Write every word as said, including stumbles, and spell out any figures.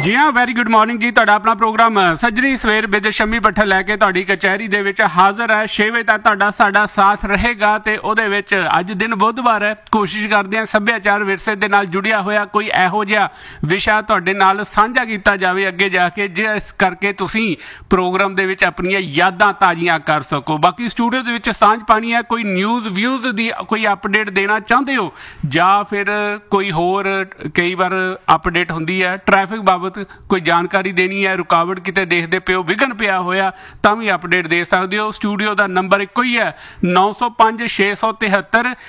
ਜੀ ਹਾਂ, very good morning ਜੀ। ਤੁਹਾਡਾ ਆਪਣਾ ਪ੍ਰੋਗਰਾਮ ਸੱਜਣੀ ਸਵੇਰ ਵਿਦ ਸ਼ੰਮੀ ਭੱਠਲ ਲੈ ਕੇ ਤੁਹਾਡੀ ਕਚਹਿਰੀ ਦੇ ਵਿੱਚ ਹਾਜ਼ਰ ਹੈ। ਛੇ ਵਜੇ ਤੱਕ ਤੁਹਾਡਾ ਸਾਡਾ ਸਾਥ ਰਹੇਗਾ ਤੇ ਉਹਦੇ ਵਿੱਚ ਅੱਜ ਦਿਨ ਬੁੱਧਵਾਰ ਹੈ, ਕੋਸ਼ਿਸ਼ ਕਰਦੇ ਹਾਂ ਸੱਭਿਆਚਾਰ ਵਿਰਸੇ ਦੇ ਨਾਲ ਜੁੜਿਆ ਹੋਇਆ ਕੋਈ ਇਹੋ ਜਿਹਾ ਵਿਸ਼ਾ ਤੁਹਾਡੇ ਨਾਲ ਸਾਂਝਾ ਕੀਤਾ ਜਾਵੇ ਅੱਗੇ ਜਾ ਕੇ, ਜਿਸ ਕਰਕੇ ਤੁਸੀਂ ਪ੍ਰੋਗਰਾਮ ਦੇ ਵਿੱਚ ਆਪਣੀਆਂ ਯਾਦਾਂ ਤਾਜ਼ੀਆਂ ਕਰ ਸਕੋ। ਬਾਕੀ ਸਟੂਡੀਓ ਦੇ ਵਿੱਚ ਸਾਂਝ ਪਾਣੀ ਹੈ, ਕੋਈ ਨਿਊਜ਼ ਵਿਊਜ਼ ਦੀ ਕੋਈ ਅਪਡੇਟ ਦੇਣਾ ਚਾਹੁੰਦੇ ਹੋ ਜਾਂ ਫਿਰ ਕੋਈ ਹੋਰ ਕਈ ਵਾਰ ਅਪਡੇਟ ਹੁੰਦੀ ਹੈ ਟ੍ਰੈਫਿਕ ਬਾਬਤ, ਕੋਈ ਜਾਣਕਾਰੀ ਦੇਣੀ ਹੈ, ਰੁਕਾਵਟ ਕਿਤੇ ਦੇਖਦੇ ਪਿਓ ਵਿਘਨ ਪਿਆ ਹੋਇਆ ਤਾਂ ਵੀ ਅਪਡੇਟ ਦੇ ਸਕਦੇ ਹੋ। ਸਟੂਡੀਓ ਦਾ ਨੰਬਰ ਇੱਕੋ ਹੀ ਹੈ, ਨੌ ਸੌ ਪੰਜ ਛੇ ਸੌ ਤਿਹੱਤਰ